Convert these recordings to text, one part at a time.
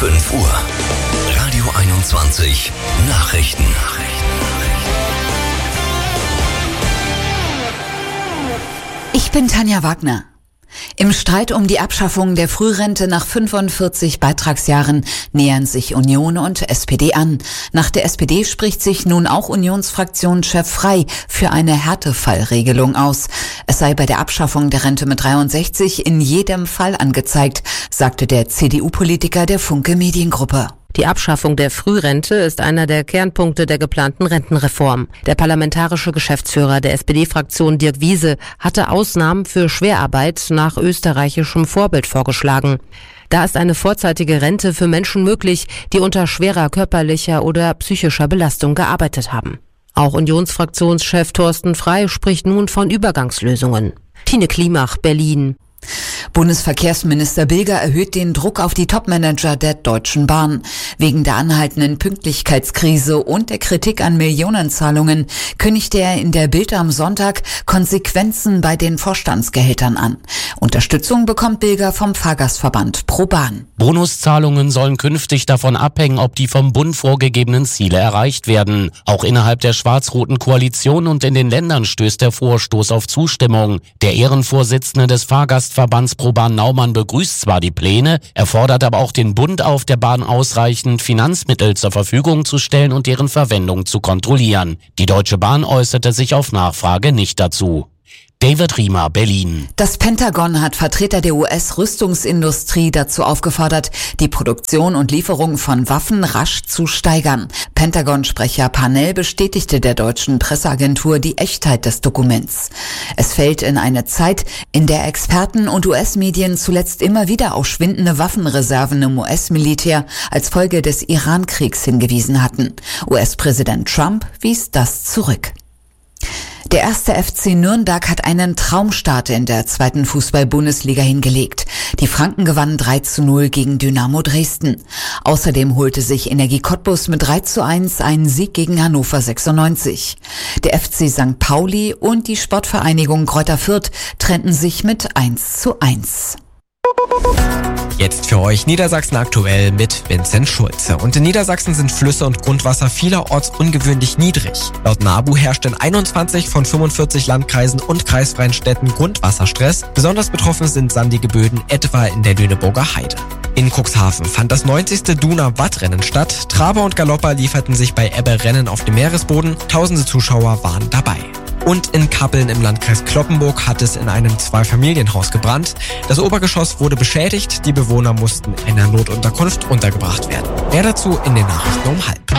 5 Uhr. Radio 21 Nachrichten. Ich bin Tanja Wagner. Im Streit um die Abschaffung der Frührente nach 45 Beitragsjahren nähern sich Union und SPD an. Nach der SPD spricht sich nun auch Unionsfraktionschef Frey für eine Härtefallregelung aus. Es sei bei der Abschaffung der Rente mit 63 in jedem Fall angezeigt, sagte der CDU-Politiker der Funke Mediengruppe. Die Abschaffung der Frührente ist einer der Kernpunkte der geplanten Rentenreform. Der parlamentarische Geschäftsführer der SPD-Fraktion Dirk Wiese hatte Ausnahmen für Schwerarbeit nach österreichischem Vorbild vorgeschlagen. Da ist eine vorzeitige Rente für Menschen möglich, die unter schwerer körperlicher oder psychischer Belastung gearbeitet haben. Auch Unionsfraktionschef Thorsten Frey spricht nun von Übergangslösungen. Tine Klimach, Berlin. Bundesverkehrsminister Bilger erhöht den Druck auf die Topmanager der Deutschen Bahn. Wegen der anhaltenden Pünktlichkeitskrise und der Kritik an Millionenzahlungen kündigte er in der Bild am Sonntag Konsequenzen bei den Vorstandsgehältern an. Unterstützung bekommt Bilger vom Fahrgastverband ProBahn. Bonuszahlungen sollen künftig davon abhängen, ob die vom Bund vorgegebenen Ziele erreicht werden. Auch innerhalb der schwarz-roten Koalition und in den Ländern stößt der Vorstoß auf Zustimmung. Der Ehrenvorsitzende des Fahrgastverbands ProBahn Naumann begrüßt zwar die Pläne, er fordert aber auch den Bund auf, der Bahn ausreichend Finanzmittel zur Verfügung zu stellen und deren Verwendung zu kontrollieren. Die Deutsche Bahn äußerte sich auf Nachfrage nicht dazu. David Riemer, Berlin. Das Pentagon hat Vertreter der US-Rüstungsindustrie dazu aufgefordert, die Produktion und Lieferung von Waffen rasch zu steigern. Pentagon-Sprecher Parnell bestätigte der deutschen Presseagentur die Echtheit des Dokuments. Es fällt in eine Zeit, in der Experten und US-Medien zuletzt immer wieder auf schwindende Waffenreserven im US-Militär als Folge des Iran-Kriegs hingewiesen hatten. US-Präsident Trump wies das zurück. Der 1. FC Nürnberg hat einen Traumstart in der 2. Fußball-Bundesliga hingelegt. Die Franken gewannen 3:0 gegen Dynamo Dresden. Außerdem holte sich Energie Cottbus mit 3:1 einen Sieg gegen Hannover 96. Der FC St. Pauli und die Sportvereinigung Greuther Fürth trennten sich mit 1:1. Jetzt für euch Niedersachsen aktuell mit Vincent Schulze. Und in Niedersachsen sind Flüsse und Grundwasser vielerorts ungewöhnlich niedrig. Laut NABU herrscht in 21 von 45 Landkreisen und kreisfreien Städten Grundwasserstress. Besonders betroffen sind sandige Böden, etwa in der Lüneburger Heide. In Cuxhaven fand das 90. Duna-Wattrennen statt. Traber und Galopper lieferten sich bei Ebbe Rennen auf dem Meeresboden. Tausende Zuschauer waren dabei. Und in Kappeln im Landkreis Cloppenburg hat es in einem Zweifamilienhaus gebrannt. Das Obergeschoss wurde beschädigt, die Bewohner mussten in einer Notunterkunft untergebracht werden. Mehr dazu in den Nachrichten um 12:30.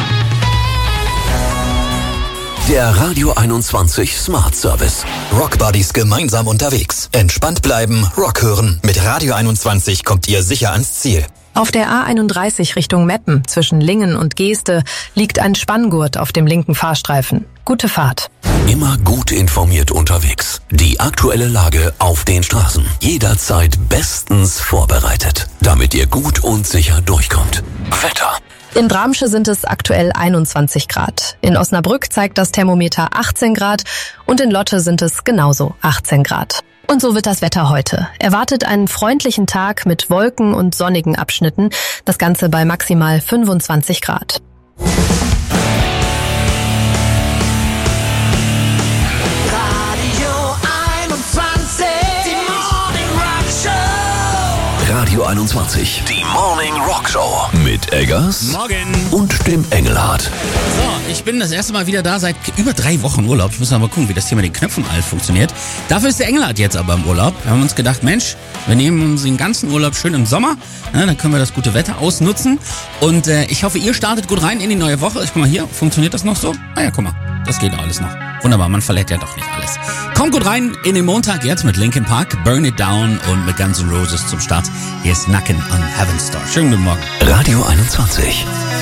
Der Radio 21 Smart Service. Rock Buddies gemeinsam unterwegs. Entspannt bleiben, Rock hören. Mit Radio 21 kommt ihr sicher ans Ziel. Auf der A31 Richtung Meppen zwischen Lingen und Geeste liegt ein Spanngurt auf dem linken Fahrstreifen. Gute Fahrt. Immer gut informiert unterwegs. Die aktuelle Lage auf den Straßen. Jederzeit bestens vorbereitet, damit ihr gut und sicher durchkommt. Wetter. In Bramsche sind es aktuell 21 Grad. In Osnabrück zeigt das Thermometer 18 Grad und in Lotte sind es genauso 18 Grad. Und so wird das Wetter heute. Erwartet einen freundlichen Tag mit Wolken und sonnigen Abschnitten. Das Ganze bei maximal 25 Grad. Radio 21, die Morning Rock Show mit Eggers Morgen und dem Engelhardt. So, ich bin das erste Mal wieder da seit über 3 Wochen Urlaub. Ich muss noch mal gucken, wie das hier mit den Knöpfen alles funktioniert. Dafür ist der Engelhardt jetzt aber im Urlaub. Wir haben uns gedacht, Mensch, wir nehmen uns den ganzen Urlaub schön im Sommer. Ja, dann können wir das gute Wetter ausnutzen. Und ich hoffe, ihr startet gut rein in die neue Woche. Guck mal hier, funktioniert das noch so? Ah ja, guck mal, das geht alles noch. Wunderbar, man verliert ja doch nicht alles. Kommt gut rein in den Montag jetzt mit Linkin Park, Burn It Down und mit Guns N' Roses zum Start. Hier ist Knockin' on Heaven's Door. Schönen guten Morgen. Radio 21.